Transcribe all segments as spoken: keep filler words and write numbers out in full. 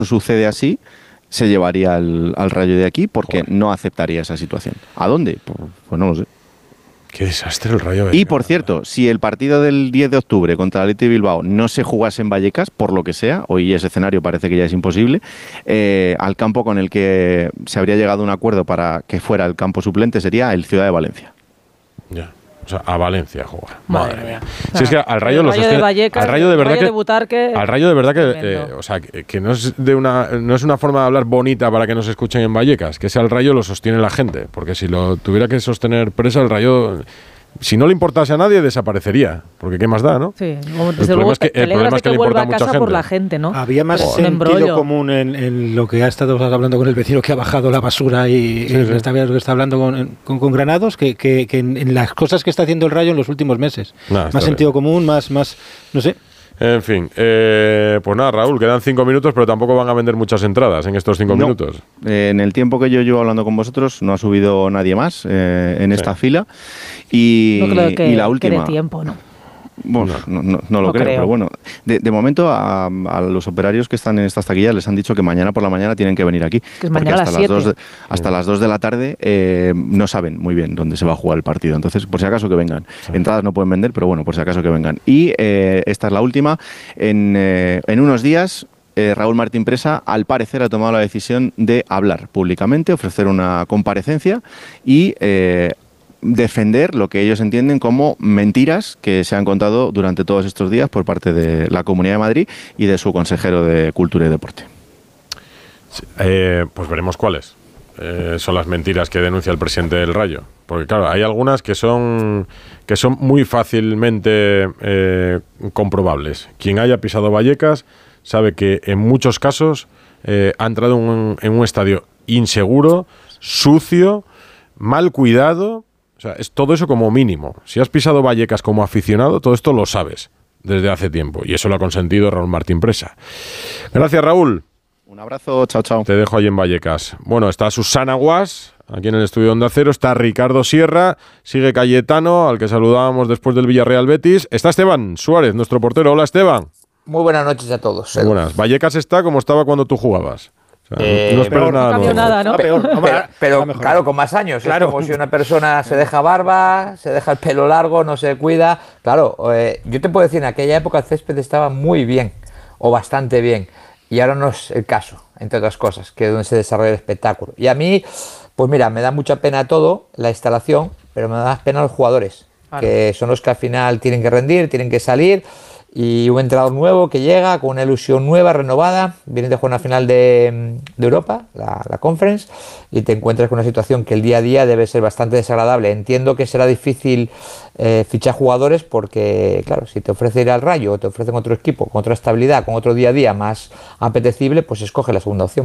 sucede así, se llevaría al, al Rayo de aquí porque Joder. no aceptaría esa situación. ¿A dónde? Pues, pues no lo sé. Qué desastre el Rayo. Y por cierto, si el partido del diez de octubre contra el Athletic de Bilbao no se jugase en Vallecas, por lo que sea, hoy ese escenario parece que ya es imposible, eh, al campo con el que se habría llegado a un acuerdo para que fuera el campo suplente sería el Ciudad de Valencia. Ya. O sea, a Valencia jugar. Madre, Madre mía. mía. Si es que al Rayo, el lo Rayo sostiene, de Vallecas, al Rayo de verdad Rayo que, de Butarque, al Rayo de verdad que, eh, o sea, que, que no es de una, no es una forma de hablar bonita para que nos escuchen en Vallecas, que ese al Rayo lo sostiene la gente, porque si lo tuviera que sostener presa el Rayo, si no le importase a nadie, desaparecería. Porque qué más da, ¿no? Sí, como desde luego te, te alegras de que, que vuelva a casa por la gente, ¿no? Había más Joder. sentido común en, en lo que ha estado hablando con el vecino que ha bajado la basura y, sí, y sí. Está, lo que está hablando con, con, con Granados que, que, que en, en las cosas que está haciendo el Rayo en los últimos meses. Nah, más sentido bien. común, más, más, no sé. En fin, eh, pues nada, Raúl, quedan cinco minutos, pero tampoco van a vender muchas entradas en estos cinco no. minutos. Eh, en el tiempo que yo llevo hablando con vosotros, no ha subido nadie más eh, en sí. esta fila. Y, no creo que, y la última. Que de tiempo, ¿no? Bueno, no, no, no lo no creo, creo, pero bueno, de, de momento a, a los operarios que están en estas taquillas les han dicho que mañana por la mañana tienen que venir aquí. Que es mañana hasta a las las dos de, hasta las dos de la tarde eh, no saben muy bien dónde se va a jugar el partido. Entonces, por si acaso que vengan. Sí. Entradas no pueden vender, pero bueno, por si acaso que vengan. Y eh, esta es la última. En, eh, en unos días... Eh, Raúl Martín Presa, al parecer, ha tomado la decisión de hablar públicamente, ofrecer una comparecencia y eh, defender lo que ellos entienden como mentiras que se han contado durante todos estos días por parte de la Comunidad de Madrid y de su consejero de Cultura y Deporte. Sí, eh, pues veremos cuáles eh, son las mentiras que denuncia el presidente del Rayo. Porque claro, hay algunas que son, que son muy fácilmente eh, comprobables. Quien haya pisado Vallecas sabe que en muchos casos eh, ha entrado un, en un estadio inseguro, sucio, mal cuidado. O sea, es todo eso como mínimo. Si has pisado Vallecas como aficionado, todo esto lo sabes desde hace tiempo. Y eso lo ha consentido Raúl Martín Presa. Gracias, Raúl. Un abrazo, chao, chao. Te dejo ahí en Vallecas. Bueno, está Susana Guas, aquí en el estudio de Onda Cero. Está Ricardo Sierra. Sigue Cayetano, al que saludábamos después del Villarreal Betis. Está Esteban Suárez, nuestro portero. Hola, Esteban. Muy buenas noches a todos. Muy buenas. Vallecas está como estaba cuando tú jugabas. O sea, eh, no esperes nada, no nada, ¿no? Peor, pero, pero claro, con más años. Claro. Es como si una persona se deja barba, se deja el pelo largo, no se cuida. Claro, eh, yo te puedo decir, en aquella época el césped estaba muy bien, o bastante bien. Y ahora no es el caso, entre otras cosas, que es donde se desarrolla el espectáculo. Y a mí, pues mira, me da mucha pena todo, la instalación, pero me da más pena los jugadores, vale. que son los que al final tienen que rendir, tienen que salir. Y un entrenador nuevo que llega con una ilusión nueva, renovada, viene de jugar una final de, de Europa, la, la Conference, y te encuentras con una situación que el día a día debe ser bastante desagradable. Entiendo que será difícil eh, fichar jugadores porque, claro, si te ofrece ir al Rayo o te ofrecen otro equipo con otra estabilidad, con otro día a día más apetecible, pues escoge la segunda opción.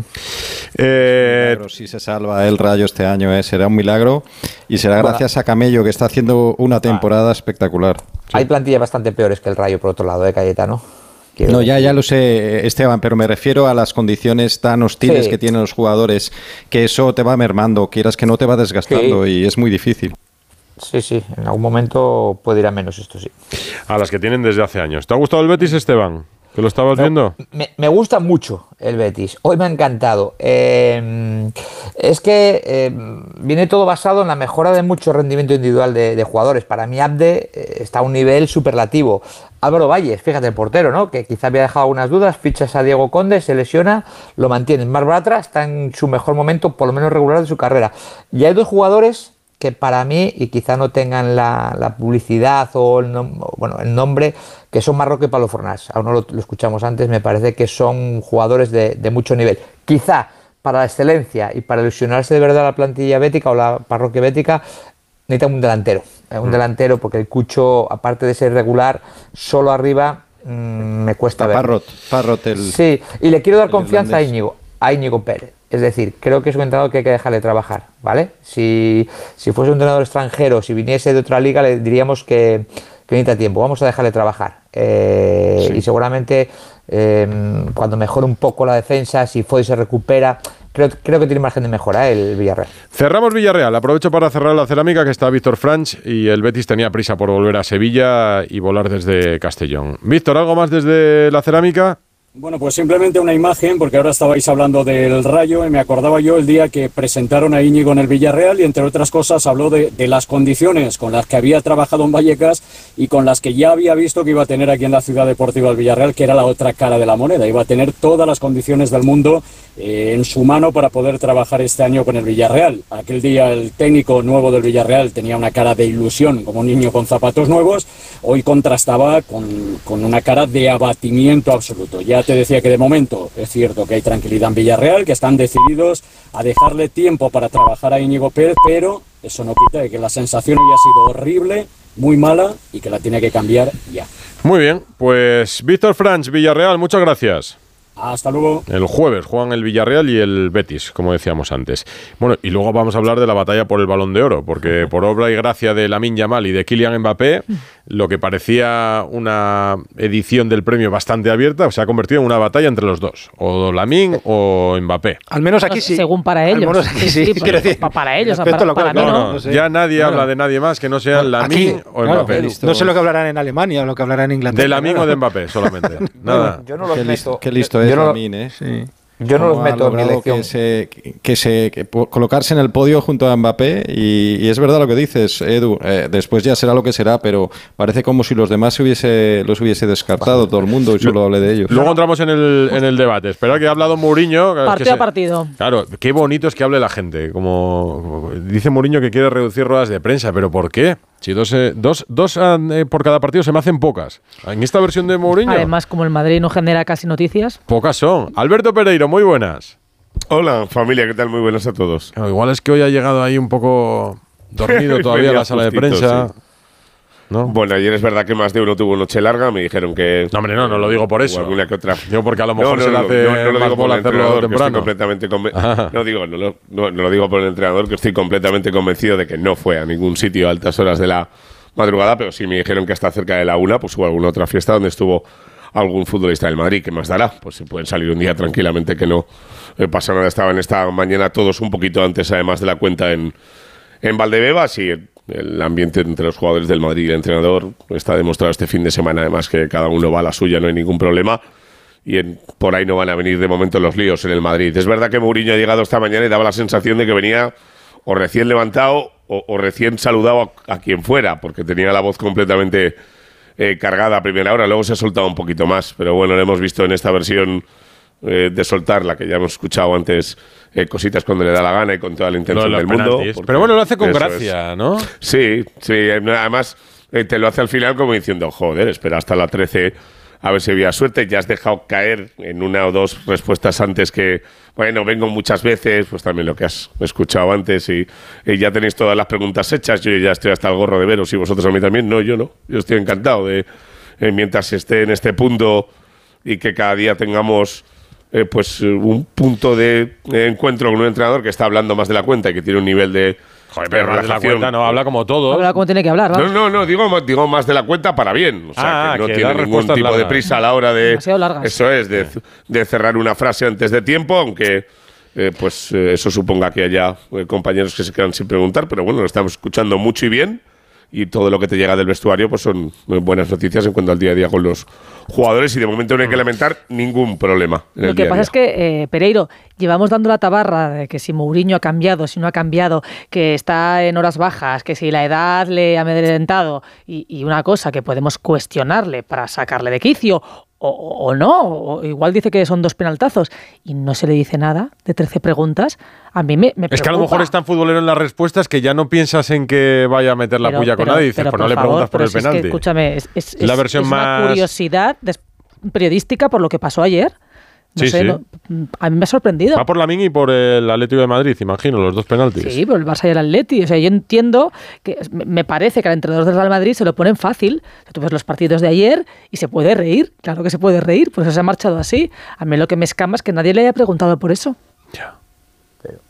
Eh, milagro, si se salva el Rayo este año, eh, será un milagro y será gracias a Camello, que está haciendo una temporada espectacular. Sí. Hay plantillas bastante peores que el Rayo, por otro lado, de Cayetano. Quiero no, ya, ya lo sé, Esteban, pero me refiero a las condiciones tan hostiles sí. que tienen los jugadores, que eso te va mermando, quieras que no te va desgastando sí. y es muy difícil. Sí, sí, en algún momento puede ir a menos esto, sí. A las que tienen desde hace años. ¿Te ha gustado el Betis, Esteban? ¿Que lo estabas no, viendo? Me, me gusta mucho el Betis. Hoy me ha encantado. Eh, es que eh, viene todo basado en la mejora de mucho rendimiento individual de, de jugadores. Para mí, Abde eh, está a un nivel superlativo. Álvaro Valles, fíjate, el portero, ¿no? Que quizá había dejado algunas dudas. Fichas a Diego Conde, se lesiona, lo mantiene. Marc Bartra está en su mejor momento, por lo menos regular, de su carrera. Y hay dos jugadores que para mí, y quizá no tengan la, la publicidad o el, nom- bueno, el nombre, que son Marroque y Pablo Fornals. Aún no lo, lo escuchamos antes, me parece que son jugadores de, de mucho nivel. Quizá para la excelencia y para ilusionarse de verdad la plantilla bética o la parroquia bética, necesita un delantero. Eh, un mm. delantero, porque el Cucho, aparte de ser regular, solo arriba mmm, me cuesta ver. Parrot, Parrot el, sí, y le quiero dar confianza a Íñigo, a Íñigo Pérez. Es decir, creo que es un entrenador que hay que dejarle trabajar, ¿vale? Si, si fuese un entrenador extranjero, si viniese de otra liga, le diríamos que, que necesita tiempo. Vamos a dejarle trabajar. Eh, sí. Y seguramente eh, cuando mejore un poco la defensa, si Foy se recupera, creo, creo que tiene margen de mejora, ¿eh? El Villarreal. Cerramos Villarreal. Aprovecho para cerrar la cerámica, que está Víctor Franch, y el Betis tenía prisa por volver a Sevilla y volar desde Castellón. Víctor, ¿algo más desde la cerámica? Bueno, pues simplemente una imagen, porque ahora estabais hablando del Rayo y me acordaba yo el día que presentaron a Íñigo en el Villarreal y entre otras cosas habló de, de las condiciones con las que había trabajado en Vallecas y con las que ya había visto que iba a tener aquí en la Ciudad Deportiva del Villarreal, que era la otra cara de la moneda. Iba a tener todas las condiciones del mundo eh, en su mano para poder trabajar este año con el Villarreal. Aquel día el técnico nuevo del Villarreal tenía una cara de ilusión, como un niño con zapatos nuevos. Hoy contrastaba con, con una cara de abatimiento absoluto. Ya te decía que de momento es cierto que hay tranquilidad en Villarreal, que están decididos a dejarle tiempo para trabajar a Íñigo Pérez, pero eso no quita de que la sensación hoy ha sido horrible, muy mala y que la tiene que cambiar ya. Muy bien, pues Víctor Franch, Villarreal, muchas gracias. Hasta luego. El jueves juegan el Villarreal y el Betis, como decíamos antes. Bueno, y luego vamos a hablar de la batalla por el Balón de Oro, porque por obra y gracia de Lamine Yamal y de Kylian Mbappé, lo que parecía una edición del premio bastante abierta se ha convertido en una batalla entre los dos, o Lamine o Mbappé. Al menos aquí sí. Según para ellos. Al menos aquí sí. sí, sí para, para, para ellos, para, para, para mí no. no. no, no ya nadie no, habla no. de nadie más que no sea Lamine o Mbappé. Claro, no sé lo que hablarán en Alemania o lo que hablarán en Inglaterra. De Lamine o de Mbappé solamente. Nada. Yo no los qué meto. Listo, qué listo es no, Lamine, ¿eh? Sí. Yo no los meto en mi elección. Que se, que se, que colocarse en el podio junto a Mbappé y, y es verdad lo que dices, Edu, eh, después ya será lo que será, pero parece como si los demás se hubiese, los hubiese descartado todo el mundo y solo hable de ellos. Luego entramos en el, en el debate. Espera que ha hablado Mourinho. Partido que se, a partido. Claro, qué bonito es que hable la gente. Como dice Mourinho que quiere reducir ruedas de prensa, pero ¿por qué? Si dos, eh, dos, dos eh, por cada partido se me hacen pocas. En esta versión de Mourinho. Además, como el Madrid no genera casi noticias. Pocas son. Alberto Pereiro, muy buenas. Hola, familia, ¿qué tal? Muy buenas a todos. Claro, igual es que hoy ha llegado ahí un poco dormido todavía a la sala justito, de prensa. Sí. ¿No? Bueno, ayer es verdad que más de uno tuvo noche larga, me dijeron que... No, hombre, no, no lo digo por eso. Alguna que otra. Digo porque a lo mejor no, no, se le hace no, no, no más lo bola hacerlo temprano. Completamente conven- no, digo, no, lo, no, no lo digo por el entrenador, que estoy completamente convencido de que no fue a ningún sitio a altas horas de la madrugada, pero sí me dijeron que hasta cerca de la una pues hubo alguna otra fiesta donde estuvo algún futbolista del Madrid. ¿Qué más dará? Pues se pueden salir un día tranquilamente que no eh, pasa nada. Estaban esta mañana todos un poquito antes, además de la cuenta, en, en Valdebebas y el ambiente entre los jugadores del Madrid y el entrenador está demostrado este fin de semana, además que cada uno va a la suya, no hay ningún problema. Y en, por ahí no van a venir de momento los líos en el Madrid. Es verdad que Mourinho ha llegado esta mañana y daba la sensación de que venía o recién levantado o, o recién saludado a, a quien fuera, porque tenía la voz completamente eh, cargada a primera hora. Luego se ha soltado un poquito más, pero bueno, lo hemos visto en esta versión eh, de soltar, la que ya hemos escuchado antes, eh, cositas cuando le da la gana y con toda la intención del mundo. Pero bueno, lo hace con gracia, es. ¿no? Sí, sí. Además, eh, te lo hace al final como diciendo, joder, espera hasta la trece a ver si había suerte. Ya has dejado caer en una o dos respuestas antes que, bueno, vengo muchas veces, pues también lo que has escuchado antes y, y ya tenéis todas las preguntas hechas. Yo ya estoy hasta el gorro de veros y vosotros a mí también. No, yo no. Yo estoy encantado de, eh, mientras esté en este punto y que cada día tengamos eh, pues un punto de encuentro con un entrenador que está hablando más de la cuenta y que tiene un nivel de... Joder, pero más de la cuenta no habla como todo. Habla como tiene que hablar, ¿no? No, no, no, digo, digo más de la cuenta para bien. O sea, ah, que no que tiene ningún tipo largas. de prisa a la hora de... Eso es, de, de cerrar una frase antes de tiempo, aunque eh, pues eh, eso suponga que haya eh, compañeros que se quedan sin preguntar, pero bueno, lo estamos escuchando mucho y bien. Y todo lo que te llega del vestuario pues son buenas noticias en cuanto al día a día con los jugadores y de momento no hay que lamentar ningún problema. En lo el que día pasa día. es que, eh, Pereiro, llevamos dando la tabarra de que si Mourinho ha cambiado, si no ha cambiado, que está en horas bajas, que si la edad le ha amedrentado y, y una cosa que podemos cuestionarle para sacarle de quicio o, o no, o igual dice que son dos penaltazos y no se le dice nada de trece preguntas. A mí me, me preocupa. Es que a lo mejor es tan futbolero en las respuestas que ya no piensas en que vaya a meter la pero, puya con pero, nadie y dices, pues no le favor, preguntas por el si penalti. Es que, escúchame, es, es, la versión es más... una curiosidad periodística por lo que pasó ayer. No sí, sé, sí. No, a mí me ha sorprendido. Va por Lamine y por el Atlético de Madrid, imagino, los dos penaltis. Sí, por el Barça y el Atleti. O sea, yo entiendo que me parece que al entrenador del Real Madrid se lo ponen fácil. O sea, tú ves los partidos de ayer y se puede reír. Claro que se puede reír, pues se ha marchado así. A mí lo que me escama es que nadie le haya preguntado por eso. Ya. Pero,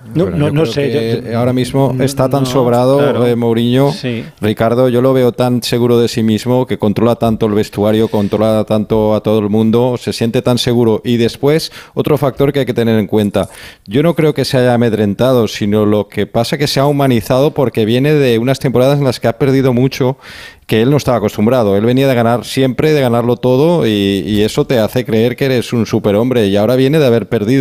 No, no, no sé. Yo, ahora mismo está tan no, sobrado claro. eh, Mourinho. Sí. Ricardo, yo lo veo tan seguro de sí mismo, que controla tanto el vestuario, controla tanto a todo el mundo, se siente tan seguro. Y después, otro factor que hay que tener en cuenta. Yo no creo que se haya amedrentado, sino lo que pasa que se ha humanizado porque viene de unas temporadas en las que ha perdido mucho, que él no estaba acostumbrado. Él venía de ganar siempre, de ganarlo todo, y, y eso te hace creer que eres un superhombre, y ahora viene de haber perdido